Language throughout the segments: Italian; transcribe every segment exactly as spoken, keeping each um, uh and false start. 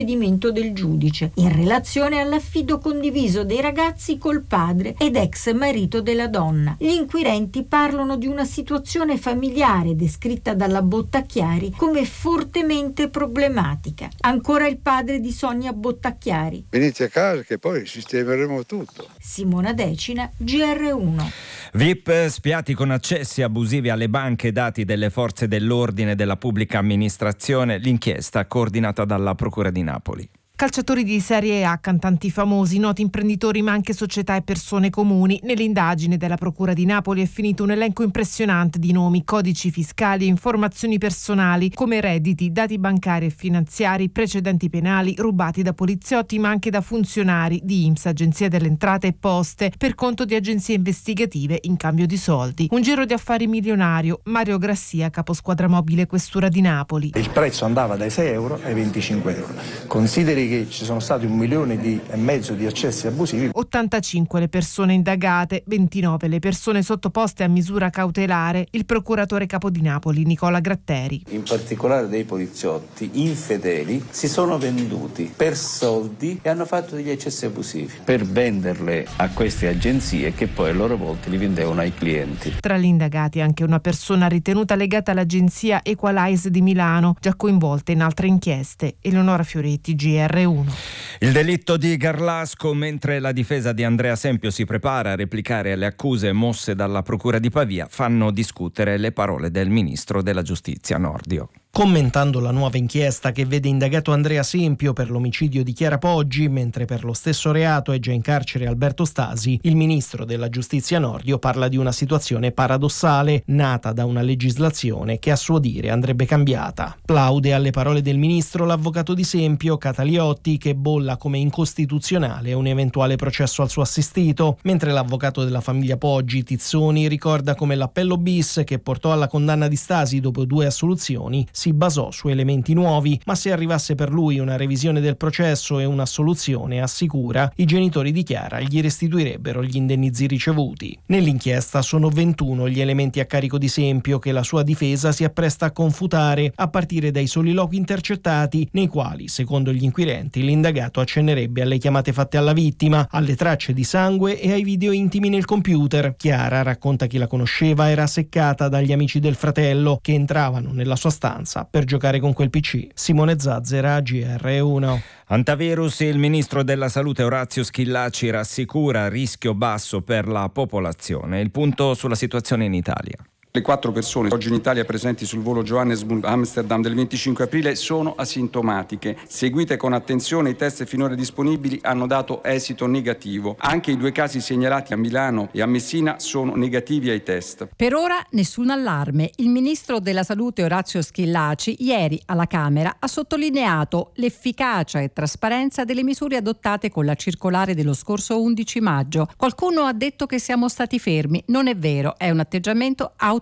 procedimento del giudice in relazione all'affido condiviso dei ragazzi col padre ed ex marito della donna. Gli inquirenti parlano di una situazione familiare descritta dalla Bottacchiari come fortemente problematica. Ancora il padre di Sonia Bottacchiari. Venite a casa che poi sistemeremo tutto. Simona Decina, G R uno. V I P spiati con accessi abusivi alle banche, dati delle forze dell'ordine e della pubblica amministrazione, l'inchiesta coordinata dalla Procura di Napoli. Calciatori di Serie A, cantanti famosi, noti imprenditori ma anche società e persone comuni. Nell'indagine della Procura di Napoli è finito un elenco impressionante di nomi, codici fiscali e informazioni personali come redditi, dati bancari e finanziari, precedenti penali rubati da poliziotti ma anche da funzionari di I N P S, Agenzia delle Entrate e Poste per conto di agenzie investigative in cambio di soldi. Un giro di affari milionario. Mario Grassia, caposquadra mobile Questura di Napoli. Il prezzo andava dai sei euro ai venticinque euro. Consideri che ci sono stati un milione di, e mezzo di accessi abusivi. ottantacinque le persone indagate, ventinove le persone sottoposte a misura cautelare. Il procuratore capo di Napoli, Nicola Gratteri. In particolare dei poliziotti infedeli si sono venduti per soldi e hanno fatto degli accessi abusivi per venderle a queste agenzie che poi a loro volta li vendevano ai clienti. Tra gli indagati anche una persona ritenuta legata all'agenzia Equalize di Milano, già coinvolta in altre inchieste. Eleonora Fioretti, G R uno. Il delitto di Garlasco, mentre la difesa di Andrea Sempio si prepara a replicare alle accuse mosse dalla Procura di Pavia, fanno discutere le parole del ministro della Giustizia Nordio. Commentando la nuova inchiesta che vede indagato Andrea Sempio per l'omicidio di Chiara Poggi, mentre per lo stesso reato è già in carcere Alberto Stasi, il ministro della Giustizia Nordio parla di una situazione paradossale nata da una legislazione che a suo dire andrebbe cambiata. Plaude alle parole del ministro l'avvocato di Sempio, Cataliotti, che bolla come incostituzionale un eventuale processo al suo assistito, mentre l'avvocato della famiglia Poggi, Tizzoni, ricorda come l'appello bis che portò alla condanna di Stasi dopo due assoluzioni si basò su elementi nuovi, ma se arrivasse per lui una revisione del processo e un'assoluzione, assicura, i genitori di Chiara gli restituirebbero gli indennizi ricevuti. Nell'inchiesta sono ventuno gli elementi a carico di Sempio che la sua difesa si appresta a confutare, a partire dai soliloqui intercettati, nei quali, secondo gli inquirenti, l'indagato accennerebbe alle chiamate fatte alla vittima, alle tracce di sangue e ai video intimi nel computer. Chiara, racconta chi la conosceva, era seccata dagli amici del fratello che entravano nella sua stanza per giocare con quel P C. Simone Zazzera, G R uno. Antivirus, il ministro della Salute Orazio Schillaci rassicura rischio basso per la popolazione. Il punto sulla situazione in Italia. Le quattro persone oggi in Italia presenti sul volo Johannesburg-Amsterdam del venticinque aprile sono asintomatiche. Seguite con attenzione, i test finora disponibili hanno dato esito negativo. Anche i due casi segnalati a Milano e a Messina sono negativi ai test. Per ora nessun allarme. Il ministro della Salute Orazio Schillaci ieri alla Camera ha sottolineato l'efficacia e trasparenza delle misure adottate con la circolare dello scorso undici maggio. Qualcuno ha detto che siamo stati fermi. Non è vero, è un atteggiamento autolesionistico.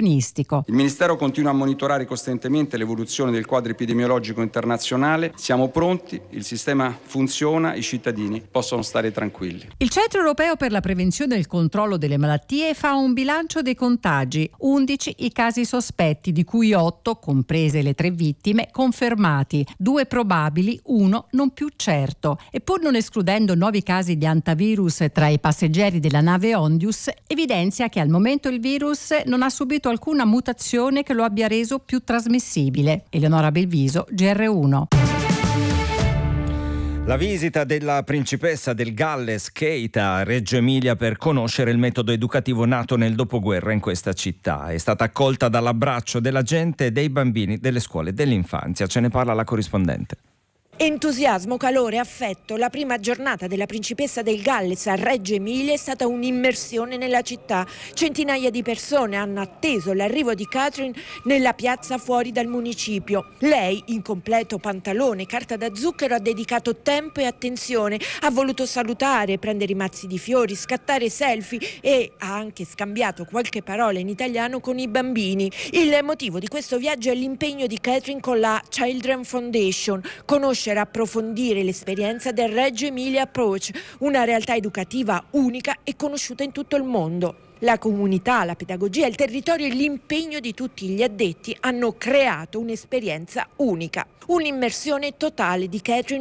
Il Ministero continua a monitorare costantemente l'evoluzione del quadro epidemiologico internazionale. Siamo pronti, il sistema funziona, i cittadini possono stare tranquilli. Il Centro Europeo per la Prevenzione e il Controllo delle Malattie fa un bilancio dei contagi. undici i casi sospetti, di cui otto, comprese le tre vittime, confermati, due probabili, uno non più certo. E pur non escludendo nuovi casi di antivirus tra i passeggeri della nave Ondius, evidenzia che al momento il virus non ha subito alcuna mutazione che lo abbia reso più trasmissibile. Eleonora Belviso, G R uno. La visita della principessa del Galles, Kate, a Reggio Emilia per conoscere il metodo educativo nato nel dopoguerra in questa città. È stata accolta dall'abbraccio della gente e dei bambini delle scuole dell'infanzia. Ce ne parla la corrispondente. Entusiasmo, calore, affetto. La prima giornata della principessa del Galles a Reggio Emilia è stata un'immersione nella città. Centinaia di persone hanno atteso l'arrivo di Catherine nella piazza fuori dal municipio. Lei, in completo pantalone e carta da zucchero, ha dedicato tempo e attenzione. Ha voluto salutare, prendere i mazzi di fiori, scattare selfie e ha anche scambiato qualche parola in italiano con i bambini. Il motivo di questo viaggio è l'impegno di Catherine con la Children Foundation. Conosce approfondire l'esperienza del Reggio Emilia Approach, una realtà educativa unica e conosciuta in tutto il mondo. La comunità, la pedagogia, il territorio e l'impegno di tutti gli addetti hanno creato un'esperienza unica. Un'immersione totale di Catherine